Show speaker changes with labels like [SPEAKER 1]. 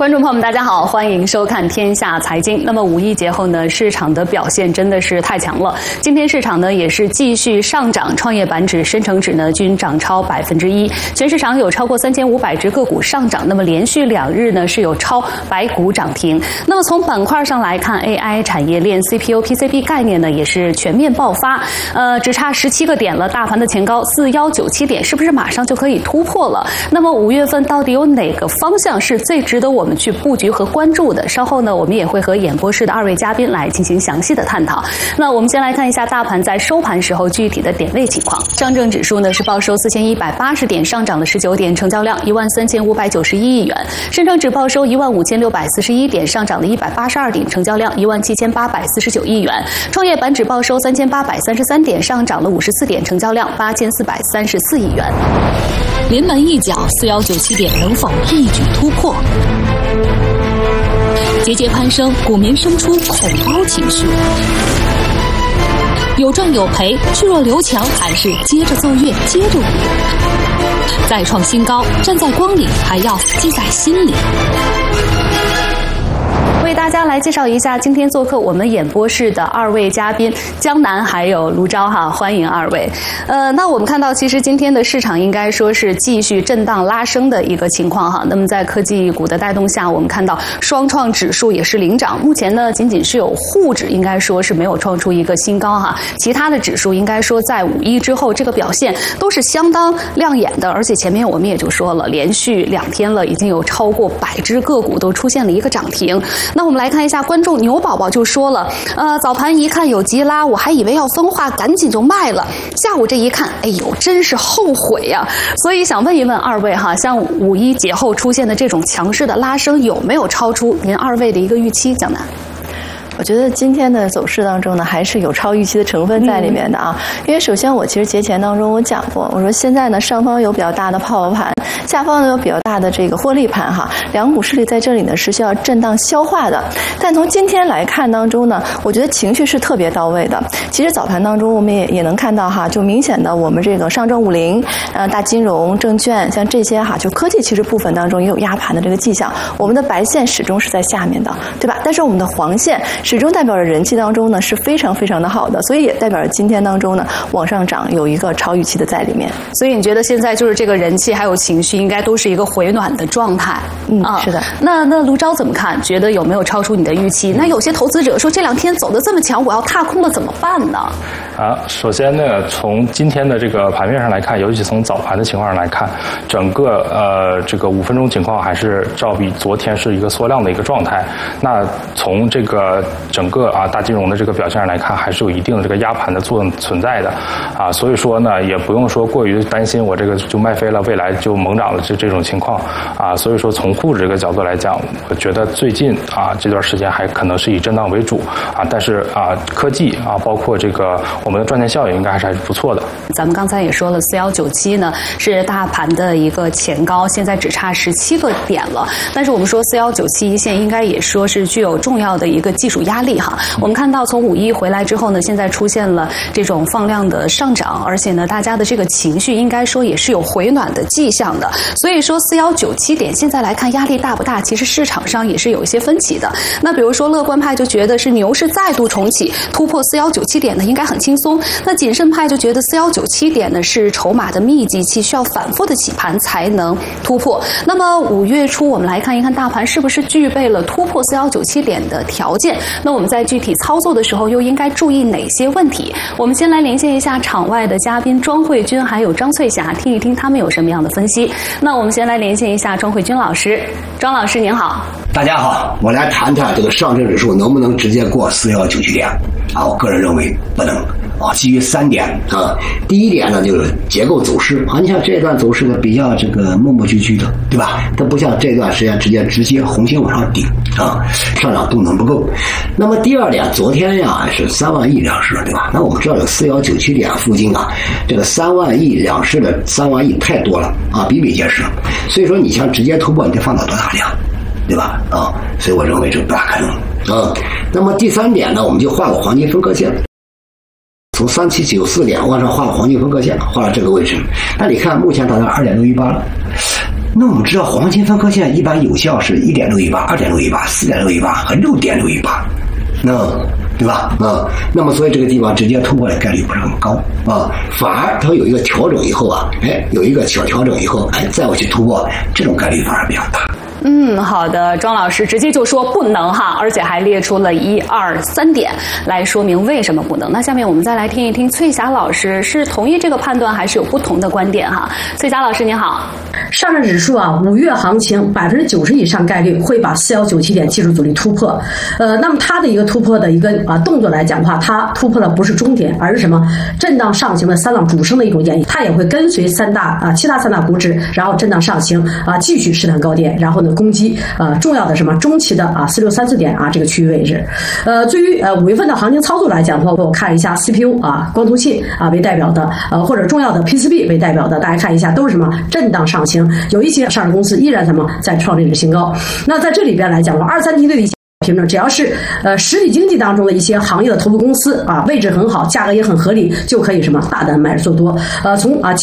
[SPEAKER 1] 观众朋友们，大家好，欢迎收看《天下财经》。那么五一节后呢，市场的表现真的是太强了。今天市场呢也是继续上涨，创业板指、深成指呢均涨超1%，全市场有超过3500只个股上涨。那么连续2日呢是有超100股涨停。那么从板块上来看 ，AI 产业链、CPU、PCB 概念呢也是全面爆发。只差17个点了，大盘的前高4197点，是不是马上就可以突破了？那么5月份到底有哪个方向是最值得我们去布局和关注的？稍后呢，我们也会和演播室的2位嘉宾来进行详细的探讨。那我们先来看一下大盘在收盘时候具体的点位情况。上证指数呢是报收4180点，上涨了19点，成交量13591亿元；深成指报收15641点，上涨了182点，成交量17849亿元；创业板指报收3833点，上涨了54点，成交量8434亿元。临门一脚，4197点能否一举突破？节节攀升，股民生出恐高情绪。有赚有赔，去弱留强，还是接着奏乐，接着舞？再创新高，站在光里，还要记在心里。为大家来介绍一下今天做客我们演播室的2位嘉宾江南还有卢钊哈，欢迎2位。那我们看到其实今天的市场应该说是继续震荡拉升的一个情况哈。那么在科技股的带动下，我们看到双创指数也是领涨，目前呢仅仅是有沪指应该说是没有创出一个新高哈，其他的指数应该说在5一之后这个表现都是相当亮眼的，而且前面我们也就说了，连续2天了，已经有超过100只个股都出现了一个涨停。那我们来看一下，观众牛宝宝就说了，早盘一看有急拉，我还以为要分化，赶紧就卖了。下午这一看，哎呦，真是后悔呀！所以想问一问2位哈，像5一节后出现的这种强势的拉升，有没有超出您2位的一个预期？江南。
[SPEAKER 2] 我觉得今天的走势当中呢，还是有超预期的成分在里面的啊。因为首先我其实节前当中我讲过，我说现在呢上方有比较大的泡沫盘，下方呢有比较大的这个获利盘哈，两股势力在这里呢是需要震荡消化的。但从今天来看当中呢，我觉得情绪是特别到位的。其实早盘当中我们也能看到哈，就明显的我们这个上证50、大金融、证券像这些哈，就科技其实部分当中也有压盘的这个迹象。我们的白线始终是在下面的，对吧？但是我们的黄线始终代表着人气当中呢是非常非常的好的，所以也代表着今天当中呢往上涨有一个超预期的在里面。
[SPEAKER 1] 所以你觉得现在就是这个人气还有情绪应该都是一个回暖的状态？
[SPEAKER 2] 是的。
[SPEAKER 1] 那卢钊怎么看？觉得有没有超出你的预期？那有些投资者说这2天走得这么强，我要踏空了怎么办呢？
[SPEAKER 3] 首先呢，从今天的这个盘面上来看，尤其从早盘的情况上来看，整个这个5分钟情况还是照比昨天是一个缩量的一个状态。那从这个整个大金融的这个表现上来看，还是有一定的这个压盘的作用存在的所以说呢，也不用说过于担心我这个就卖飞了，未来就猛涨了这种情况所以说从沪指这个角度来讲，我觉得最近这段时间还可能是以震荡为主但是科技包括这个我们的赚钱效应应该还是不错的。
[SPEAKER 1] 咱们刚才也说了，4197呢是大盘的一个前高，现在只差17个点了。但是我们说4197一线应该也说是具有重要的一个技术压力哈。我们看到从5一回来之后呢，现在出现了这种放量的上涨，而且呢，大家的这个情绪应该说也是有回暖的迹象的。所以说4197点现在来看压力大不大？其实市场上也是有一些分歧的。那比如说乐观派就觉得是牛市再度重启，突破4197点呢应该很轻松。那谨慎派就觉得4197点呢是筹码的密集期，需要反复的起盘才能突破。那么5月初我们来看一看大盘是不是具备了突破4197点的条件？那我们在具体操作的时候又应该注意哪些问题？我们先来连线一下场外的嘉宾庄慧君还有张翠霞，听一听他们有什么样的分析。那我们先来连线一下庄慧君老师。庄老师您好。
[SPEAKER 4] 大家好，我来谈谈这个上证指数能不能直接过4197点我个人认为不能基于3点第一点呢，就是结构走势你像这段走势呢比较这个磨磨唧唧的，对吧？它不像这段时间直接红线往上顶上涨动能不够。那么第二点，昨天是3万亿两市，对吧？那我们知道有4197点附近这个3万亿两市的3万亿太多了比比皆是。所以说你想直接突破，你得放到多大量，对吧？所以我认为这不大可能那么第3点呢，我们就画个黄金分割线。从3794点往上画了黄金分割线，画了这个位置。那你看，目前达到2.618了。 那我们知道黄金分割线一般有效是1.618、2.618、4.618和6.618，对吧？那么所以这个地方直接突破的概率不是很高啊，反而它有一个调整以后啊，有一个小调整以后，再我去突破，这种概率反而比较大。
[SPEAKER 1] 好的，庄老师直接就说不能哈，而且还列出了1、2、3点来说明为什么不能。那下面我们再来听一听翠霞老师是同意这个判断，还是有不同的观点哈？翠霞老师您好。
[SPEAKER 5] 上证指数5月行情90%以上概率会把4197点技术阻力突破。那么它的一个突破的一个动作来讲的话，它突破的不是终点，而是什么？震荡上行的3浪主升的一种演绎，它也会跟随七大三大股指，然后震荡上行继续试探高点，然后呢攻击重要的什么中期的4634点这个区域位置。对于5月份的行情操作来讲的话，我看一下 CPU 光通信为代表的或者重要的 PCB 为代表的，大家看一下都是什么震荡上行，有一些上市公司依然什么在创历史新高。那在这里边来讲的话，23梯队的一些品种，只要是实体经济当中的一些行业的头部公司位置很好，价格也很合理，就可以什么大胆买入做多。从技